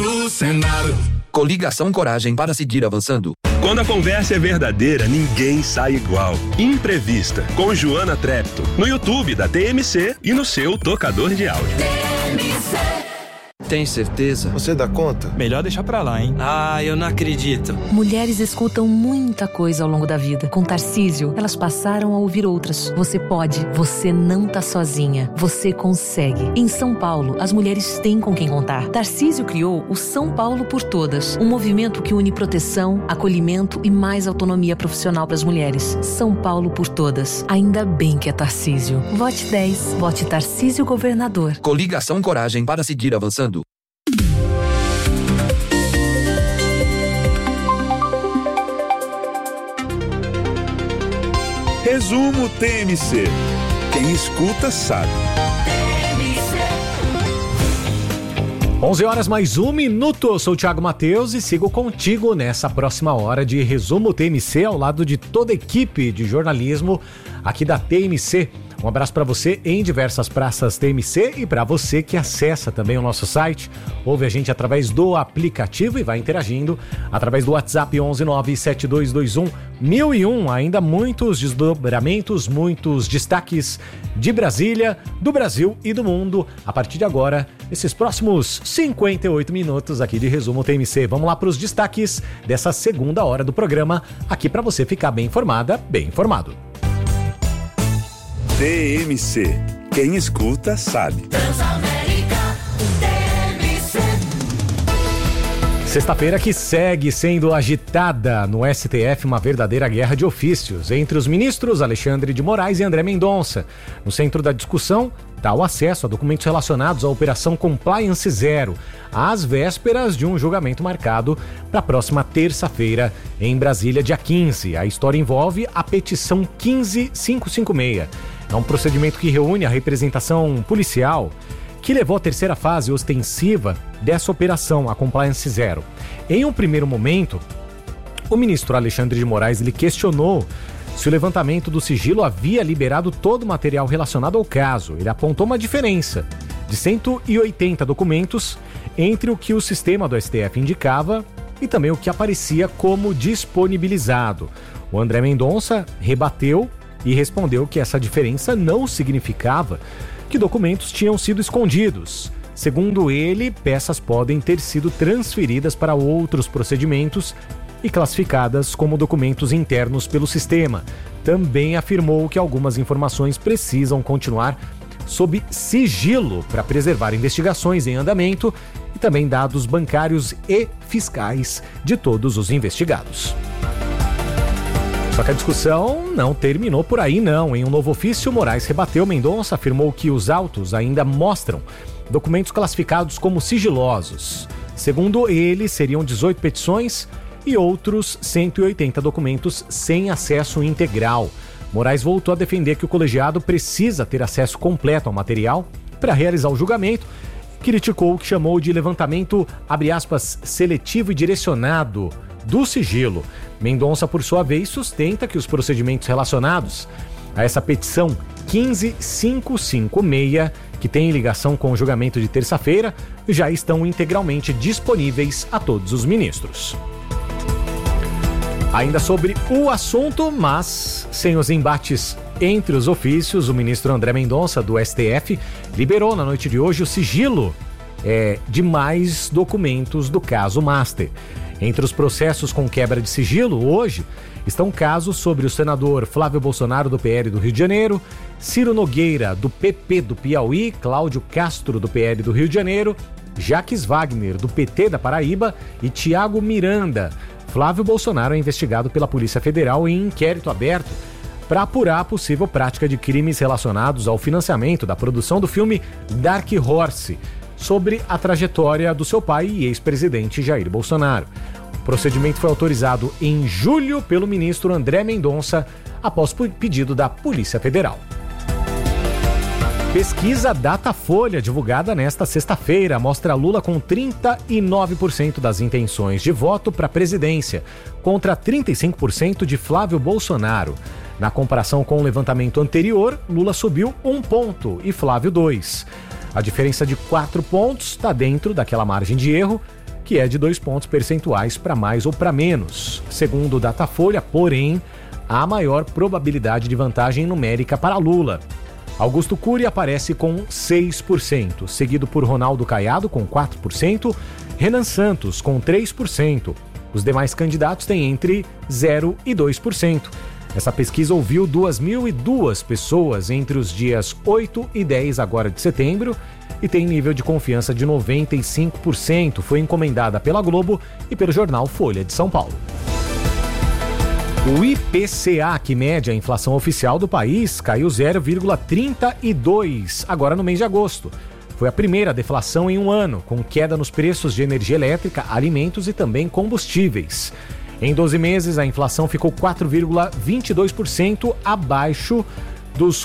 do Senado. Coligação Coragem para seguir avançando. Quando a conversa é verdadeira, ninguém sai igual. Imprevista, com Joana Trepto, no YouTube da TMC e no seu tocador de áudio. Tem certeza? Você dá conta? Melhor deixar pra lá, hein? Ah, eu não acredito. Mulheres escutam muita coisa ao longo da vida. Com Tarcísio, elas passaram a ouvir outras. Você pode, você não tá sozinha. Você consegue. Em São Paulo, as mulheres têm com quem contar. Tarcísio criou o São Paulo por Todas, um movimento que une proteção, acolhimento e mais autonomia profissional para as mulheres. São Paulo por Todas. Ainda bem que é Tarcísio. Vote 10. Vote Tarcísio Governador. Coligação Coragem para seguir avançando. Resumo TMC. Quem escuta sabe. 11 horas mais 1 minuto. Eu sou o Thiago Matheus e sigo contigo nessa próxima hora de Resumo TMC ao lado de toda a equipe de jornalismo aqui da TMC. Um abraço para você em diversas praças TMC e para você que acessa também o nosso site. Ouve a gente através do aplicativo e vai interagindo através do WhatsApp 11972211001. Ainda muitos desdobramentos, muitos destaques de Brasília, do Brasil e do mundo. A partir de agora, esses próximos 58 minutos aqui de Resumo TMC. Vamos lá para os destaques dessa segunda hora do programa, aqui para você ficar bem informada, bem informado. TMC. Quem escuta sabe. Sexta-feira que segue sendo agitada no STF, uma verdadeira guerra de ofícios entre os ministros Alexandre de Moraes e André Mendonça. No centro da discussão está o acesso a documentos relacionados à Operação Compliance Zero, às vésperas de um julgamento marcado para a próxima terça-feira em Brasília, dia 15. A história envolve a petição 15556. É um procedimento que reúne a representação policial que levou à terceira fase ostensiva dessa operação, a Compliance Zero. Em um primeiro momento, o ministro Alexandre de Moraes ele questionou se o levantamento do sigilo havia liberado todo o material relacionado ao caso. Ele apontou uma diferença de 180 documentos entre o que o sistema do STF indicava e também o que aparecia como disponibilizado. O André Mendonça rebateu e respondeu que essa diferença não significava que documentos tinham sido escondidos. Segundo ele, peças podem ter sido transferidas para outros procedimentos e classificadas como documentos internos pelo sistema. Também afirmou que algumas informações precisam continuar sob sigilo para preservar investigações em andamento e também dados bancários e fiscais de todos os investigados. Só que a discussão não terminou por aí, não. Em um novo ofício, Moraes rebateu Mendonça, afirmou que os autos ainda mostram documentos classificados como sigilosos. Segundo ele, seriam 18 petições e outros 180 documentos sem acesso integral. Moraes voltou a defender que o colegiado precisa ter acesso completo ao material para realizar o julgamento. Criticou o que chamou de levantamento, abre aspas, seletivo e direcionado do sigilo. Mendonça, por sua vez, sustenta que os procedimentos relacionados a essa petição 15556, que tem ligação com o julgamento de terça-feira, já estão integralmente disponíveis a todos os ministros. Ainda sobre o assunto, mas sem os embates entre os ofícios, o ministro André Mendonça, do STF, liberou na noite de hoje o sigilo de mais documentos do caso Master. Entre os processos com quebra de sigilo, hoje, estão casos sobre o senador Flávio Bolsonaro, do PL do Rio de Janeiro, Ciro Nogueira, do PP do Piauí, Cláudio Castro, do PL do Rio de Janeiro, Jacques Wagner, do PT da Paraíba e Tiago Miranda. Flávio Bolsonaro é investigado pela Polícia Federal em inquérito aberto para apurar a possível prática de crimes relacionados ao financiamento da produção do filme Dark Horse, sobre a trajetória do seu pai e ex-presidente Jair Bolsonaro. O procedimento foi autorizado em julho pelo ministro André Mendonça, após pedido da Polícia Federal. Pesquisa Datafolha, divulgada nesta sexta-feira, mostra Lula com 39% das intenções de voto para a presidência, contra 35% de Flávio Bolsonaro. Na comparação com o levantamento anterior, Lula subiu 1 ponto e Flávio 2. A diferença de 4 pontos está dentro daquela margem de erro que é de 2 pontos percentuais para mais ou para menos. Segundo o Datafolha, porém, há maior probabilidade de vantagem numérica para Lula. Augusto Cury aparece com 6%, seguido por Ronaldo Caiado com 4%, Renan Santos com 3%. Os demais candidatos têm entre 0% e 2%. Essa pesquisa ouviu 2.002 pessoas entre os dias 8 e 10 agora de setembro e tem nível de confiança de 95%. Foi encomendada pela Globo e pelo jornal Folha de São Paulo. O IPCA, que mede a inflação oficial do país, caiu 0,32 agora no mês de agosto. Foi a primeira deflação em um ano, com queda nos preços de energia elétrica, alimentos e também combustíveis. Em 12 meses, a inflação ficou 4,22% abaixo dos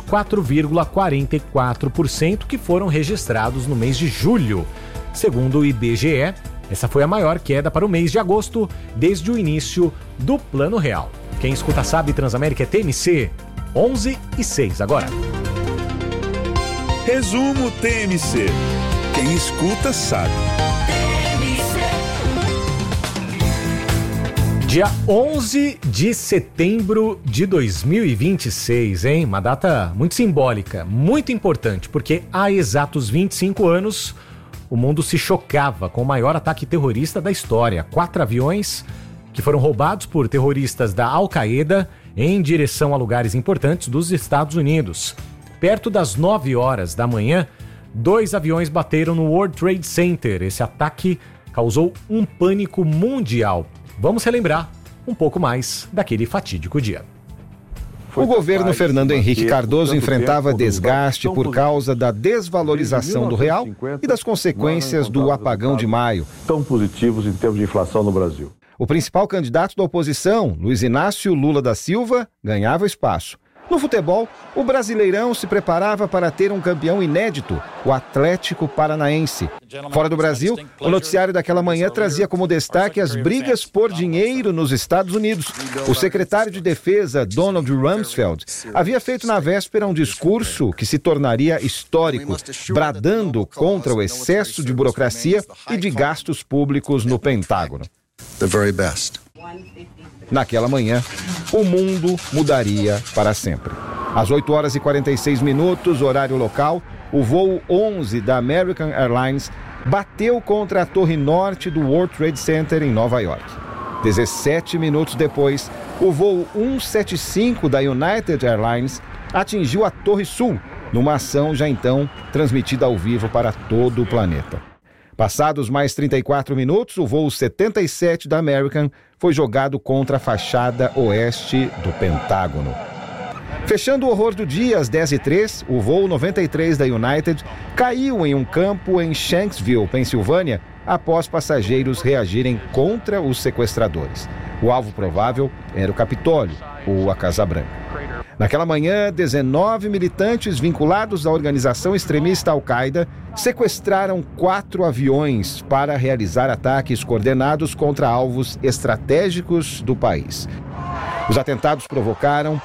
4,44% que foram registrados no mês de julho. Segundo o IBGE, essa foi a maior queda para o mês de agosto desde o início do Plano Real. Quem escuta sabe, Transamérica é TMC, 11:06 agora. Resumo TMC. Quem escuta sabe. Dia 11 de setembro de 2026, hein? Uma data muito simbólica, muito importante, porque há exatos 25 anos o mundo se chocava com o maior ataque terrorista da história. 4 aviões que foram roubados por terroristas da Al-Qaeda em direção a lugares importantes dos Estados Unidos. Perto das 9 horas da manhã, 2 aviões bateram no World Trade Center. Esse ataque causou um pânico mundial. Vamos relembrar um pouco mais daquele fatídico dia. O governo Fernando Henrique Cardoso enfrentava desgaste por causa da desvalorização do real e das consequências do apagão de maio. Tão positivos em termos de inflação no Brasil. O principal candidato da oposição, Luiz Inácio Lula da Silva, ganhava espaço. No futebol, o Brasileirão se preparava para ter um campeão inédito, o Atlético Paranaense. Fora do Brasil, o noticiário daquela manhã trazia como destaque as brigas por dinheiro nos Estados Unidos. O secretário de Defesa, Donald Rumsfeld, havia feito na véspera um discurso que se tornaria histórico, bradando contra o excesso de burocracia e de gastos públicos no Pentágono. The very best. Naquela manhã, o mundo mudaria para sempre. Às 8 horas e 46 minutos, horário local, o voo 11 da American Airlines bateu contra a torre norte do World Trade Center em Nova York. 17 minutos depois, o voo 175 da United Airlines atingiu a torre sul, numa ação já então transmitida ao vivo para todo o planeta. Passados mais 34 minutos, o voo 77 da American foi jogado contra a fachada oeste do Pentágono. Fechando o horror do dia, às 10h03, o voo 93 da United caiu em um campo em Shanksville, Pensilvânia, após passageiros reagirem contra os sequestradores. O alvo provável era o Capitólio, ou a Casa Branca. Naquela manhã, 19 militantes vinculados à organização extremista Al-Qaeda sequestraram 4 aviões para realizar ataques coordenados contra alvos estratégicos do país. Os atentados provocaram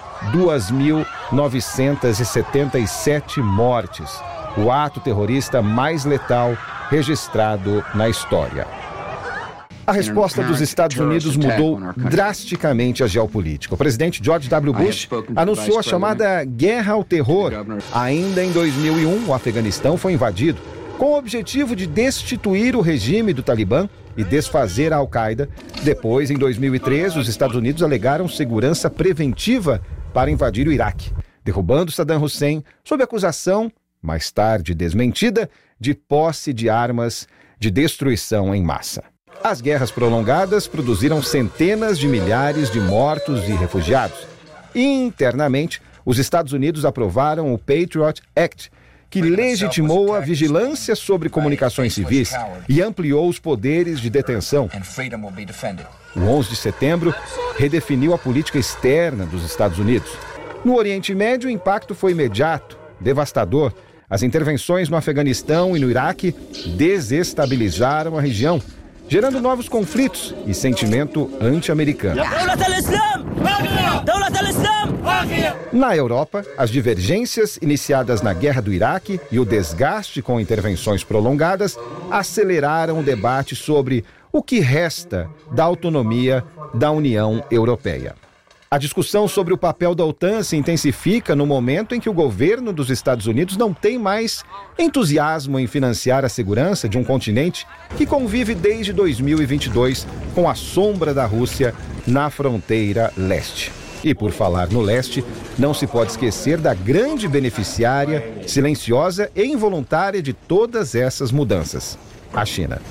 2.977 mortes, o ato terrorista mais letal registrado na história. A resposta dos Estados Unidos mudou drasticamente a geopolítica. O presidente George W. Bush anunciou a chamada Guerra ao Terror. Ainda em 2001, o Afeganistão foi invadido, com o objetivo de destituir o regime do Talibã e desfazer a Al-Qaeda. Depois, em 2003, os Estados Unidos alegaram segurança preventiva para invadir o Iraque, derrubando Saddam Hussein sob acusação, mais tarde desmentida, de posse de armas de destruição em massa. As guerras prolongadas produziram centenas de milhares de mortos e refugiados. Internamente, os Estados Unidos aprovaram o Patriot Act, que legitimou a vigilância sobre comunicações civis e ampliou os poderes de detenção. O 11 de setembro redefiniu a política externa dos Estados Unidos. No Oriente Médio, o impacto foi imediato, devastador. As intervenções no Afeganistão e no Iraque desestabilizaram a região, gerando novos conflitos e sentimento anti-americano. Na Europa, as divergências iniciadas na Guerra do Iraque e o desgaste com intervenções prolongadas aceleraram o debate sobre o que resta da autonomia da União Europeia. A discussão sobre o papel da OTAN se intensifica no momento em que o governo dos Estados Unidos não tem mais entusiasmo em financiar a segurança de um continente que convive desde 2022 com a sombra da Rússia na fronteira leste. E por falar no leste, não se pode esquecer da grande beneficiária, silenciosa e involuntária de todas essas mudanças: a China.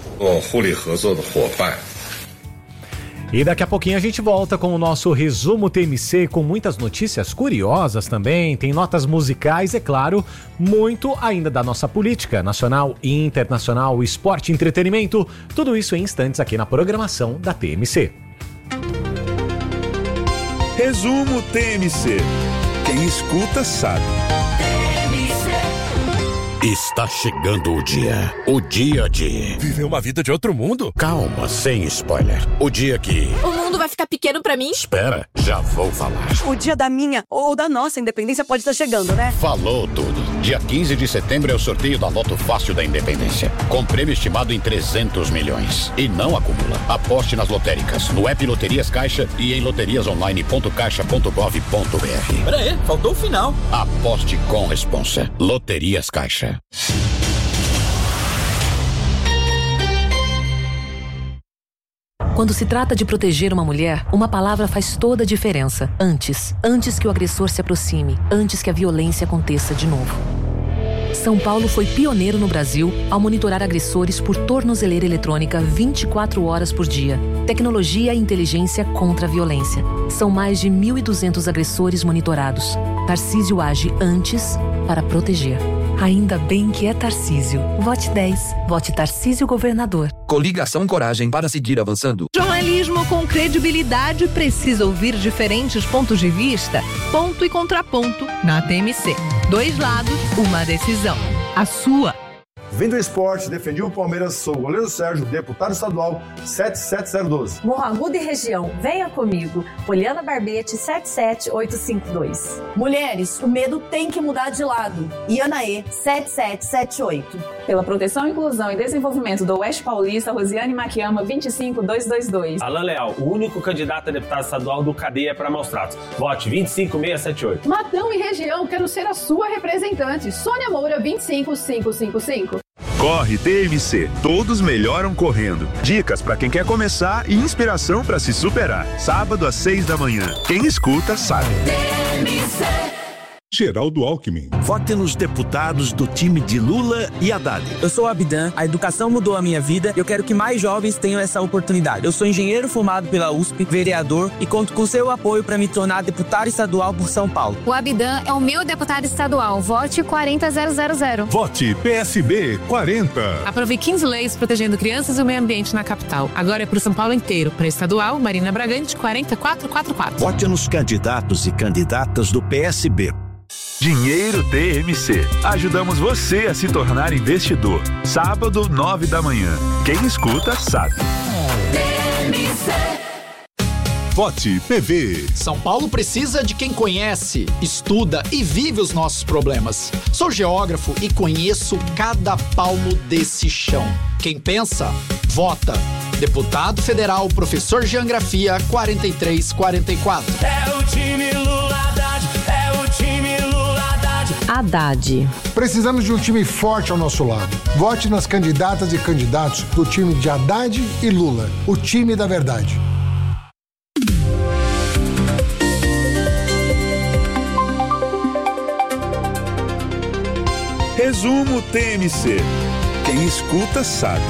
E daqui a pouquinho a gente volta com o nosso resumo TMC, com muitas notícias curiosas também, tem notas musicais, é claro, muito ainda da nossa política nacional e internacional, esporte e entretenimento, tudo isso em instantes aqui na programação da TMC. Resumo TMC. Quem escuta sabe. Está chegando o dia de... Viver uma vida de outro mundo? Calma, sem spoiler. O dia que... O mundo vai ficar pequeno pra mim? Espera, já vou falar. O dia da minha ou da nossa independência pode estar chegando, né? Falou tudo. Dia 15 de setembro é o sorteio da Loto Fácil da Independência, com prêmio estimado em 300 milhões. E não acumula. Aposte nas lotéricas, no app Loterias Caixa e em loteriasonline.caixa.gov.br. Peraí, faltou o final. Aposte com responsa. Loterias Caixa. Quando se trata de proteger uma mulher, uma palavra faz toda a diferença. Antes que o agressor se aproxime, antes que a violência aconteça de novo. São Paulo foi pioneiro no Brasil ao monitorar agressores por tornozeleira eletrônica 24 horas por dia. Tecnologia e inteligência contra a violência. São mais de 1.200 agressores monitorados. Tarcísio age antes para proteger. Ainda bem que é Tarcísio. Vote 10. Vote Tarcísio Governador. Coligação Coragem para seguir avançando. Jornalismo com credibilidade precisa ouvir diferentes pontos de vista, ponto e contraponto na TMC. 2 lados, uma decisão. A sua. Vim do esporte, defendi o Palmeiras, sou o goleiro Sérgio, deputado estadual 77012. Morro Agudo e região, venha comigo. Poliana Barbete 77852. Mulheres, o medo tem que mudar de lado. Ianaê 7778. Pela proteção, inclusão e desenvolvimento do Oeste Paulista, Rosiane Maquiama 25222. Alain Leal, o único candidato a deputado estadual do Cadeia para Maus Tratos. Vote 25678. Matão e região, quero ser a sua representante. Sônia Moura 25555. Corre TMC, todos melhoram correndo. Dicas para quem quer começar e inspiração para se superar. Sábado às 6 da manhã. Quem escuta sabe. TMC. Geraldo Alckmin. Vote nos deputados do time de Lula e Haddad. Eu sou o Abdan, a educação mudou a minha vida e eu quero que mais jovens tenham essa oportunidade. Eu sou engenheiro formado pela USP, vereador e conto com seu apoio para me tornar deputado estadual por São Paulo. O Abdan é o meu deputado estadual. Vote 40000. Vote PSB 40. Aprovei 15 leis protegendo crianças e o meio ambiente na capital. Agora é pro São Paulo inteiro. Para estadual, Marina Bragante 40444. Vote nos candidatos e candidatas do PSB. Dinheiro TMC. Ajudamos você a se tornar investidor. Sábado, 9 da manhã. Quem escuta, sabe. TMC. Vote PV. São Paulo precisa de quem conhece, estuda e vive os nossos problemas. Sou geógrafo e conheço cada palmo desse chão. Quem pensa, vota. Deputado Federal, professor Geografia 4344. É o time Lula Haddad, é o time Lula Haddad. Haddad. Precisamos de um time forte ao nosso lado. Vote nas candidatas e candidatos do time de Haddad e Lula, o time da verdade. Resumo TMC. Quem escuta sabe.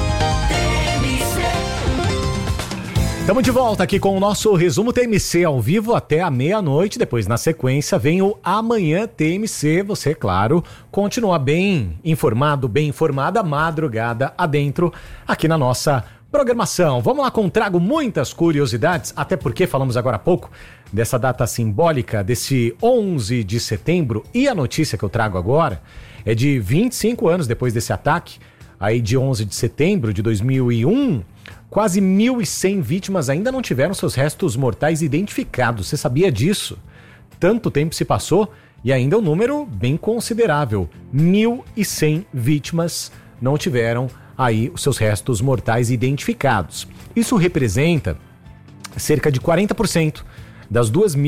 Estamos de volta aqui com o nosso resumo TMC ao vivo até a meia-noite. Depois, na sequência, vem o Amanhã TMC. Você, claro, continua bem informado, bem informada, madrugada adentro aqui na nossa programação. Vamos lá, trago muitas curiosidades, até porque falamos agora há pouco dessa data simbólica, desse 11 de setembro. E a notícia que eu trago agora é de 25 anos depois desse ataque, aí de 11 de setembro de 2001... Quase 1.100 vítimas ainda não tiveram seus restos mortais identificados. Você sabia disso? Tanto tempo se passou e ainda um número bem considerável. 1.100 vítimas não tiveram aí os seus restos mortais identificados. Isso representa cerca de 40% das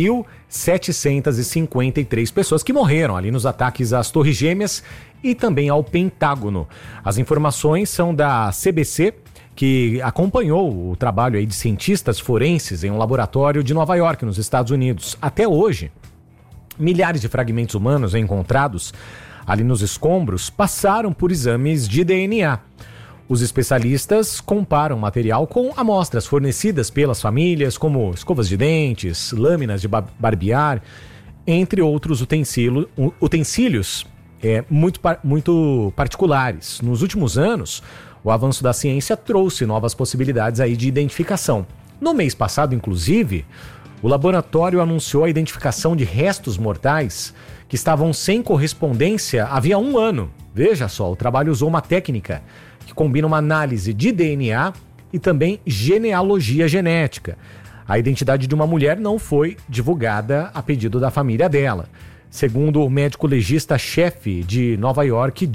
2.753 pessoas que morreram ali nos ataques às Torres Gêmeas e também ao Pentágono. As informações são da CBC, que acompanhou o trabalho aí de cientistas forenses em um laboratório de Nova York, nos Estados Unidos. Até hoje, milhares de fragmentos humanos encontrados ali nos escombros passaram por exames de DNA. Os especialistas comparam o material com amostras fornecidas pelas famílias, como escovas de dentes, lâminas de barbear, entre outros utensílios muito particulares. Nos últimos anos, o avanço da ciência trouxe novas possibilidades aí de identificação. No mês passado, inclusive, o laboratório anunciou a identificação de restos mortais que estavam sem correspondência havia 1 ano. Veja só, o trabalho usou uma técnica que combina uma análise de DNA e também genealogia genética. A identidade de uma mulher não foi divulgada a pedido da família dela. Segundo o médico legista-chefe de Nova York,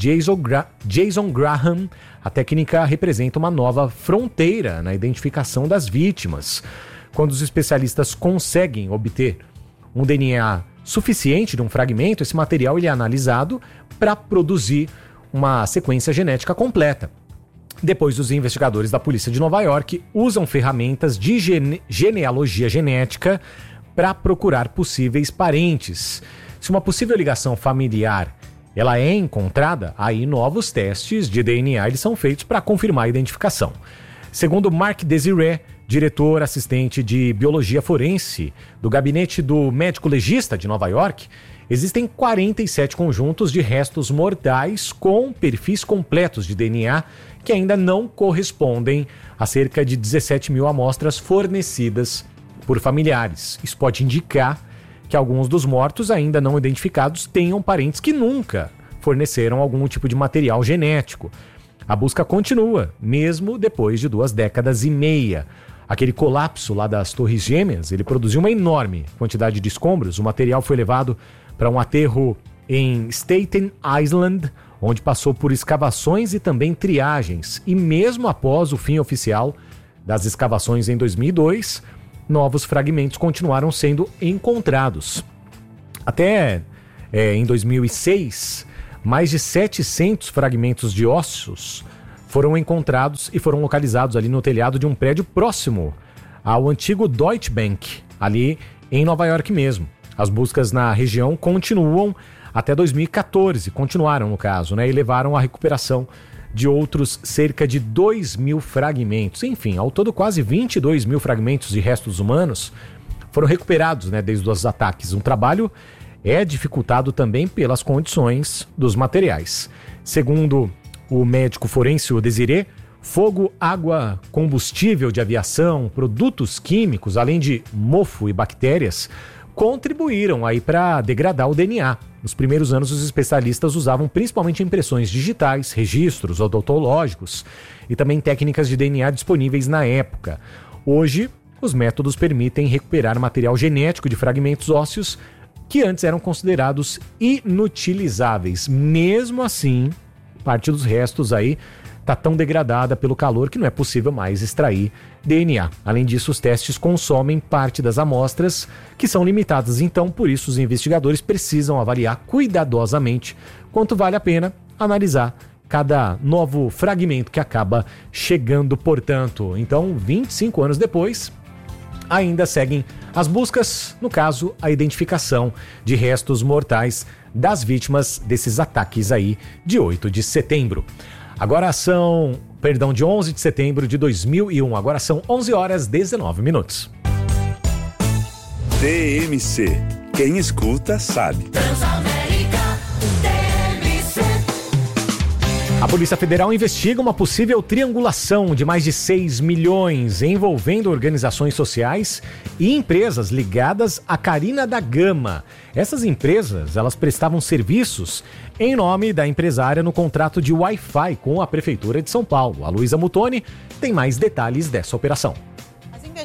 Jason Graham, a técnica representa uma nova fronteira na identificação das vítimas. Quando os especialistas conseguem obter um DNA suficiente de um fragmento, esse material ele é analisado para produzir uma sequência genética completa. Depois, os investigadores da polícia de Nova York usam ferramentas de genealogia genética para procurar possíveis parentes. Se uma possível ligação familiar ela é encontrada, aí novos testes de DNA eles são feitos para confirmar a identificação. Segundo Mark Desiree, diretor assistente de biologia forense do gabinete do médico legista de Nova York, existem 47 conjuntos de restos mortais com perfis completos de DNA que ainda não correspondem a cerca de 17 mil amostras fornecidas por familiares. Isso pode indicar que alguns dos mortos ainda não identificados tenham parentes que nunca forneceram algum tipo de material genético. A busca continua, mesmo depois de 2 décadas e meia. Aquele colapso lá das Torres Gêmeas, ele produziu uma enorme quantidade de escombros. O material foi levado para um aterro em Staten Island, onde passou por escavações e também triagens. E mesmo após o fim oficial das escavações em 2002, novos fragmentos continuaram sendo encontrados. Até em 2006, mais de 700 fragmentos de ossos foram encontrados e foram localizados ali no telhado de um prédio próximo ao antigo Deutsche Bank, ali em Nova York mesmo. As buscas na região continuam até 2014, continuaram no caso, né, e levaram à recuperação de outros cerca de 2 mil fragmentos. Enfim, ao todo quase 22 mil fragmentos de restos humanos foram recuperados, né, desde os ataques. Um trabalho é dificultado também pelas condições dos materiais. Segundo o médico forense Desiree, fogo, água, combustível de aviação, produtos químicos, além de mofo e bactérias, contribuíram aí para degradar o DNA. Nos primeiros anos, os especialistas usavam principalmente impressões digitais, registros odontológicos e também técnicas de DNA disponíveis na época. Hoje, os métodos permitem recuperar material genético de fragmentos ósseos que antes eram considerados inutilizáveis. Mesmo assim, parte dos restos aí está tão degradada pelo calor que não é possível mais extrair DNA. Além disso, os testes consomem parte das amostras, que são limitadas. Então, por isso, os investigadores precisam avaliar cuidadosamente quanto vale a pena analisar cada novo fragmento que acaba chegando, portanto. Então, 25 anos depois, ainda seguem as buscas, no caso, a identificação de restos mortais das vítimas desses ataques aí de 8 de setembro. De 11 de setembro de 2001. Agora são 11 horas 19 minutos. TMC. Quem escuta, sabe. A Polícia Federal investiga uma possível triangulação de mais de 6 milhões envolvendo organizações sociais e empresas ligadas à Carina da Gama. Essas empresas, elas prestavam serviços em nome da empresária no contrato de Wi-Fi com a Prefeitura de São Paulo. A Luísa Mutoni tem mais detalhes dessa operação. As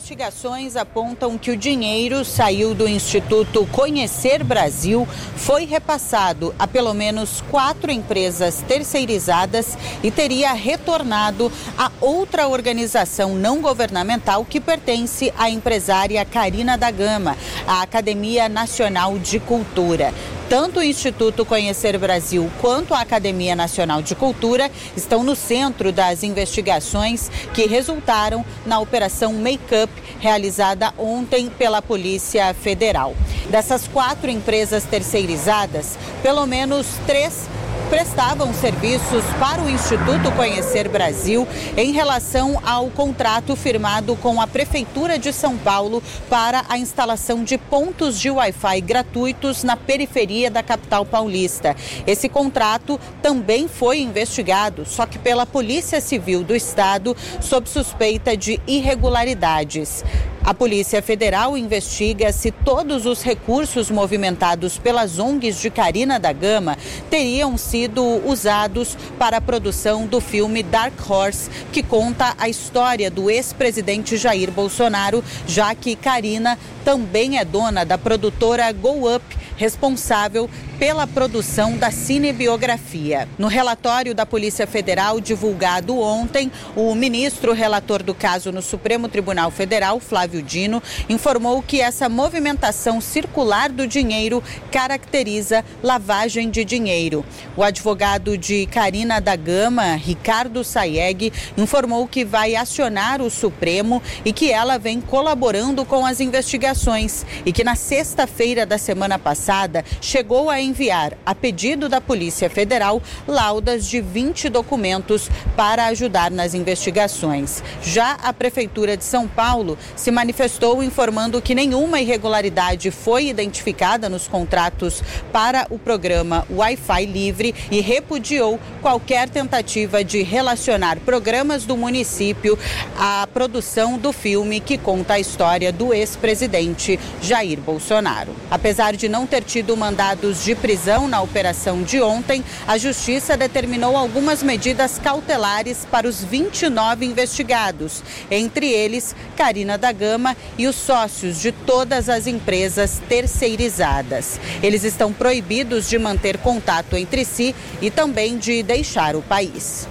Investigações apontam que o dinheiro saiu do Instituto Conhecer Brasil, foi repassado a pelo menos 4 empresas terceirizadas e teria retornado a outra organização não governamental que pertence à empresária Carina da Gama, a Academia Nacional de Cultura. Tanto o Instituto Conhecer Brasil quanto a Academia Nacional de Cultura estão no centro das investigações que resultaram na Operação Make-up, realizada ontem pela Polícia Federal. Dessas 4 empresas terceirizadas, pelo menos 3 prestavam serviços para o Instituto Conhecer Brasil em relação ao contrato firmado com a Prefeitura de São Paulo para a instalação de pontos de Wi-Fi gratuitos na periferia da capital paulista. Esse contrato também foi investigado, só que pela Polícia Civil do Estado, sob suspeita de irregularidades. A Polícia Federal investiga se todos os recursos movimentados pelas ONGs de Carina da Gama teriam sido usados para a produção do filme Dark Horse, que conta a história do ex-presidente Jair Bolsonaro, já que Carina também é dona da produtora Go Up, responsável pela produção da cinebiografia. No relatório da Polícia Federal divulgado ontem, o ministro relator do caso no Supremo Tribunal Federal, Flávio Dino, informou que essa movimentação circular do dinheiro caracteriza lavagem de dinheiro. O advogado de Carina da Gama, Ricardo Sayeg, informou que vai acionar o Supremo e que ela vem colaborando com as investigações e que na sexta-feira da semana passada chegou a enviar, a pedido da Polícia Federal, laudas de 20 documentos para ajudar nas investigações. Já a Prefeitura de São Paulo se manifestou informando que nenhuma irregularidade foi identificada nos contratos para o programa Wi-Fi Livre e repudiou qualquer tentativa de relacionar programas do município à produção do filme que conta a história do ex-presidente Jair Bolsonaro. Apesar de não ter tido mandados de prisão na operação de ontem, a Justiça determinou algumas medidas cautelares para os 29 investigados, entre eles Carina da Gama e os sócios de todas as empresas terceirizadas. Eles estão proibidos de manter contato entre si e também de deixar o país.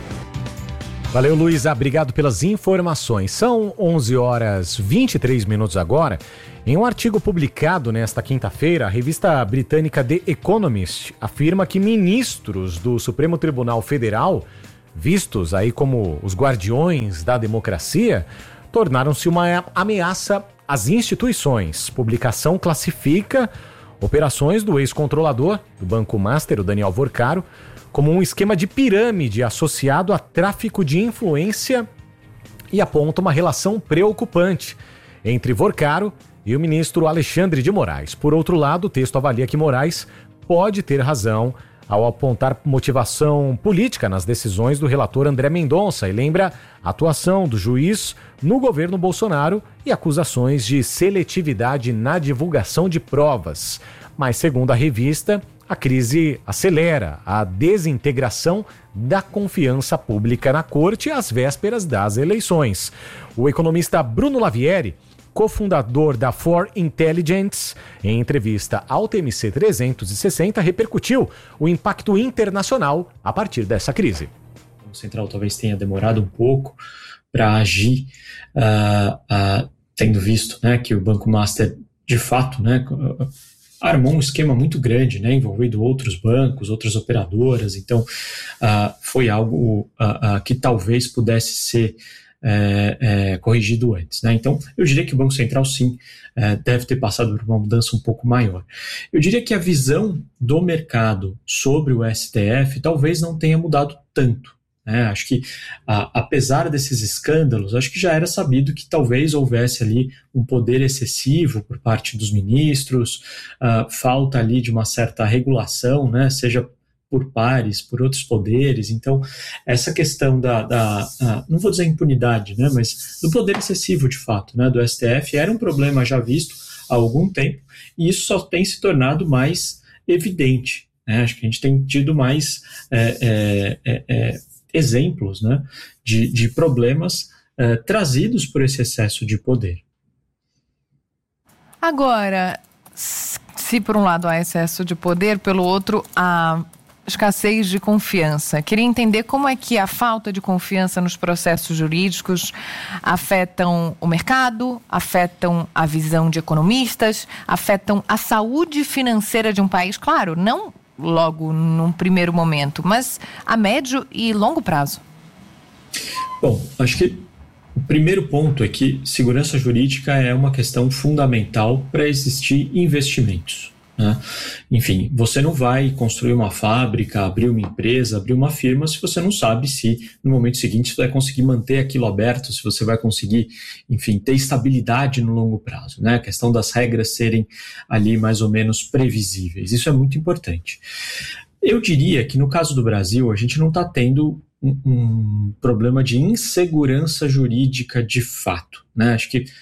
Valeu, Luísa. Obrigado pelas informações. São 11h23 agora. Em um artigo publicado nesta quinta-feira, a revista britânica The Economist afirma que ministros do Supremo Tribunal Federal, vistos aí como os guardiões da democracia, tornaram-se uma ameaça às instituições. Publicação classifica operações do ex-controlador do Banco Master, o Daniel Vorcaro, como um esquema de pirâmide associado a tráfico de influência e aponta uma relação preocupante entre Vorcaro e o ministro Alexandre de Moraes. Por outro lado, o texto avalia que Moraes pode ter razão ao apontar motivação política nas decisões do relator André Mendonça e lembra a atuação do juiz no governo Bolsonaro e acusações de seletividade na divulgação de provas. Mas, segundo a revista, a crise acelera a desintegração da confiança pública na corte às vésperas das eleições. O economista Bruno Lavieri, cofundador da For Intelligence, em entrevista ao TMC 360, repercutiu o impacto internacional a partir dessa crise. O Banco Central talvez tenha demorado um pouco para agir, tendo visto, né, que o Banco Master, de fato, né, armou um esquema muito grande, né, envolvendo outros bancos, outras operadoras. Então, foi algo que talvez pudesse ser corrigido antes, né? Então, eu diria que o Banco Central, sim, deve ter passado por uma mudança um pouco maior. Eu diria que a visão do mercado sobre o STF talvez não tenha mudado tanto, né? Acho que, apesar desses escândalos, acho que já era sabido que talvez houvesse ali um poder excessivo por parte dos ministros, falta ali de uma certa regulação, né? Seja por pares, por outros poderes. Então, essa questão não vou dizer impunidade, né, mas do poder excessivo, de fato, né, do STF, era um problema já visto há algum tempo, e isso só tem se tornado mais evidente, né? Acho que a gente tem tido mais exemplos, né, de problemas trazidos por esse excesso de poder. Agora, se por um lado há excesso de poder, pelo outro há escassez de confiança. Queria entender como é que a falta de confiança nos processos jurídicos afetam o mercado, afetam a visão de economistas, afetam a saúde financeira de um país. Claro, não logo num primeiro momento, mas a médio e longo prazo. Bom, acho que o primeiro ponto é que segurança jurídica é uma questão fundamental para existir investimentos. Né? Enfim, você não vai construir uma fábrica, abrir uma empresa, abrir uma firma se você não sabe se no momento seguinte você vai conseguir manter aquilo aberto, se você vai conseguir, enfim, ter estabilidade no longo prazo, né? A questão das regras serem ali mais ou menos previsíveis, isso é muito importante. Eu diria que no caso do Brasil a gente não está tendo um problema de insegurança jurídica de fato, né? Acho que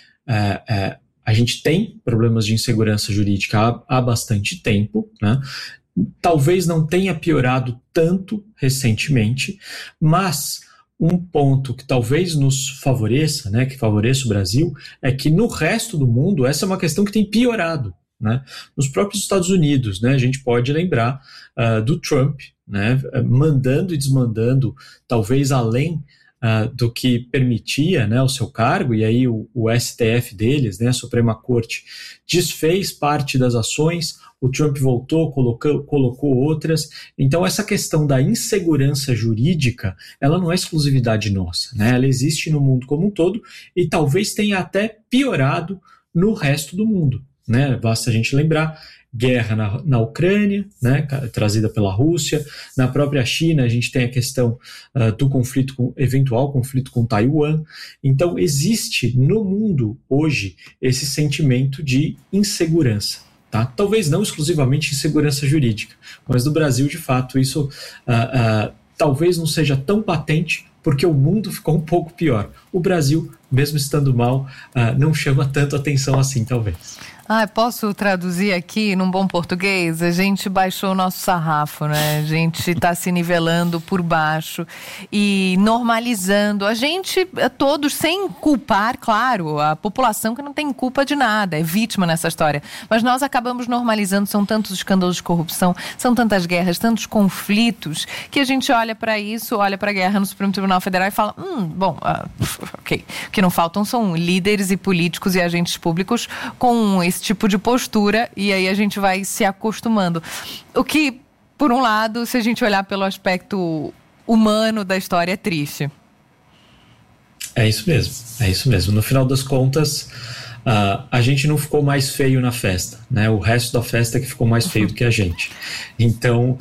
a gente tem problemas de insegurança jurídica há bastante tempo, né? Talvez não tenha piorado tanto recentemente, mas um ponto que talvez nos favoreça, né, que favoreça o Brasil, é que no resto do mundo essa é uma questão que tem piorado, né? Nos próprios Estados Unidos, né, a gente pode lembrar do Trump, né, mandando e desmandando, talvez além do que permitia, né, o seu cargo, e aí o STF deles, né, a Suprema Corte, desfez parte das ações, o Trump voltou, colocou outras. Então essa questão da insegurança jurídica, ela não é exclusividade nossa, né, ela existe no mundo como um todo e talvez tenha até piorado no resto do mundo, né, basta a gente lembrar guerra na Ucrânia, né, trazida pela Rússia. Na própria China a gente tem a questão do eventual conflito com Taiwan. Então existe no mundo hoje esse sentimento de insegurança, tá? Talvez não exclusivamente insegurança jurídica, mas no Brasil de fato isso talvez não seja tão patente porque o mundo ficou um pouco pior. O Brasil, mesmo estando mal, não chama tanto atenção assim, talvez. Posso traduzir aqui num bom português? A gente baixou o nosso sarrafo, né? A gente está se nivelando por baixo e normalizando. A gente, todos, sem culpar, claro, a população que não tem culpa de nada, é vítima nessa história. Mas nós acabamos normalizando, são tantos escândalos de corrupção, são tantas guerras, tantos conflitos, que a gente olha para isso, olha para a guerra no Supremo Tribunal Federal e fala, ok. O que não faltam são líderes e políticos e agentes públicos com esse tipo de postura, e aí a gente vai se acostumando. O que, por um lado, se a gente olhar pelo aspecto humano da história, é triste. É isso mesmo. No final das contas, a gente não ficou mais feio na festa, né? O resto da festa é que ficou mais feio do que a gente. Então,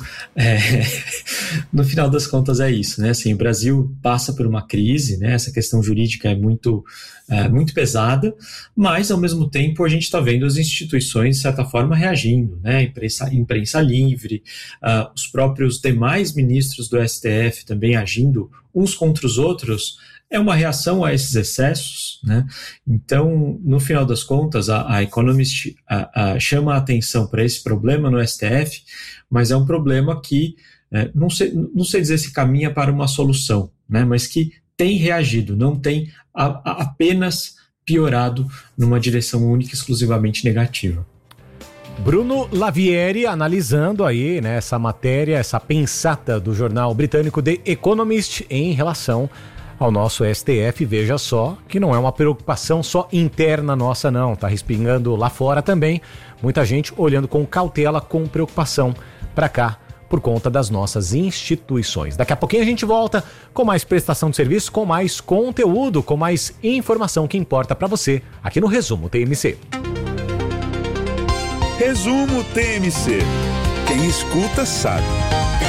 no final das contas é isso, né? Assim, o Brasil passa por uma crise, né? Essa questão jurídica é muito pesada, mas ao mesmo tempo a gente está vendo as instituições de certa forma reagindo, né? Imprensa livre, os próprios demais ministros do STF também agindo uns contra os outros. É uma reação a esses excessos, né? Então, no final das contas, a Economist chama a atenção para esse problema no STF, mas é um problema que, não sei dizer se caminha para uma solução, né? Mas que tem reagido, não tem apenas piorado numa direção única, exclusivamente negativa. Bruno Lavieri analisando aí, né, essa matéria, essa pensata do jornal britânico The Economist em relação ao nosso STF. Veja só que não é uma preocupação só interna nossa não, tá respingando lá fora também, muita gente olhando com cautela, com preocupação para cá, por conta das nossas instituições. Daqui a pouquinho a gente volta com mais prestação de serviço, com mais conteúdo, com mais informação que importa para você, aqui no Resumo TMC. Resumo TMC. Quem escuta sabe.